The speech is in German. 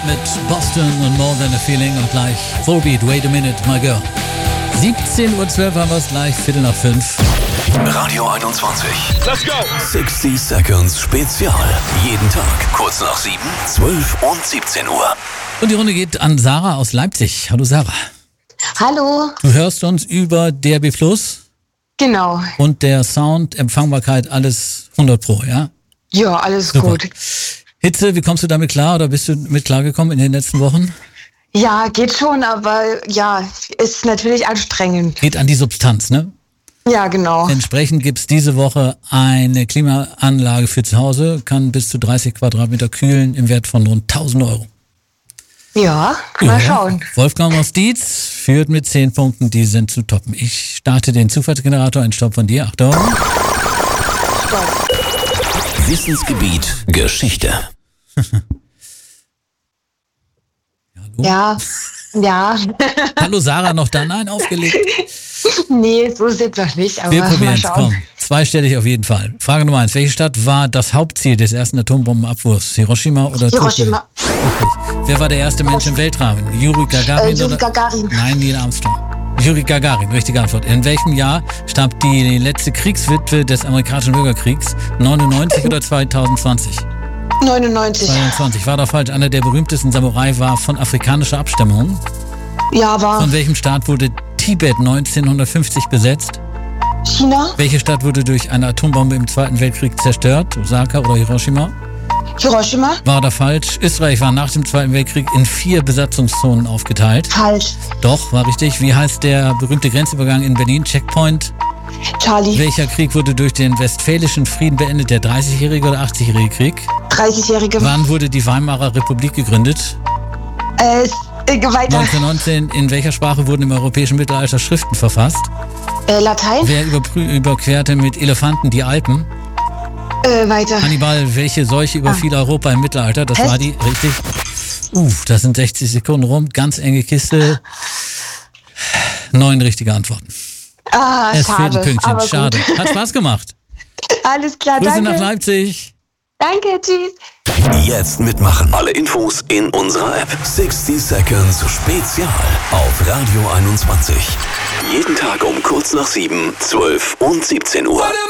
mit Boston und More Than a Feeling und gleich Volbeat, Wait a Minute, My Girl. 17:12 Uhr haben wir es gleich, 17:45. Radio 21. Let's go! 60 Seconds Spezial. Jeden Tag, kurz nach 7, 12 und 17 Uhr. Und die Runde geht an Sarah aus Leipzig. Hallo Sarah. Hallo. Du hörst uns über DRB Plus Genau. und der Sound, Empfangbarkeit, alles 100%, ja? Ja, alles Super. gut. Hitze, wie kommst du damit klar oder bist du mit klargekommen in den letzten Wochen? Ja, geht schon, aber ja, ist natürlich anstrengend. Geht an die Substanz, ne? Ja, genau. Entsprechend gibt's diese Woche eine Klimaanlage für zu Hause, kann bis zu 30 Quadratmeter kühlen im Wert von rund 1.000 Euro. Ja, mal schauen. Wolfgang aus Dietz führt mit 10 Punkten, die sind zu toppen. Ich starte den Zufallsgenerator, ein Stopp von dir, Achtung. Wissensgebiet Geschichte. Ja. Hallo Sarah, noch da? Nein, aufgelegt. Nee, so ist es noch nicht, aber Wir mal probieren es, schauen. komm. Zweistellig auf jeden Fall. Frage Nummer 1. Welche Stadt war das Hauptziel des ersten Atombombenabwurfs? Hiroshima oder Hiroshima. Tokio? Wer war der erste Mensch im Weltraum? Yuri Gagarin Yuri oder? Gagarin. Nein, Neil Armstrong. Yuri Gagarin, richtige Antwort. In welchem Jahr starb die letzte Kriegswitwe des amerikanischen Bürgerkriegs? 99 oder 2020? 99. 22. War doch falsch. Einer der berühmtesten Samurai war von afrikanischer Abstammung. Ja, war Von welchem Staat wurde Tibet 1950 besetzt? China, Welche Stadt wurde durch eine Atombombe im Zweiten Weltkrieg zerstört? Osaka oder Hiroshima? Hiroshima. War da falsch? Österreich war nach dem Zweiten Weltkrieg in 4 Besatzungszonen aufgeteilt. Falsch. Doch, war richtig. Wie heißt der berühmte Grenzübergang in Berlin? Checkpoint. Charlie. Welcher Krieg wurde durch den Westfälischen Frieden beendet? Der 30-jährige oder 80-jährige Krieg? 30-Jährige. Wann wurde die Weimarer Republik gegründet? Weiter. 1919. In welcher Sprache wurden im europäischen Mittelalter Schriften verfasst? Latein. Wer überquerte mit Elefanten die Alpen? Weiter. Hannibal, welche Seuche überfiel Europa im Mittelalter? Das Pest. war die, richtig. Das sind 60 Sekunden rum. Ganz enge Kiste. 9 richtige Antworten. Es fehlt ein Schade. Pünktchen. Aber Schade. gut. Hat Spaß gemacht. Alles klar, Grüße nach danke. Leipzig. Danke, tschüss. Jetzt mitmachen. Alle Infos in unserer App. 60 Seconds Spezial auf Radio 21. Jeden Tag um kurz nach 7, 12 und 17 Uhr.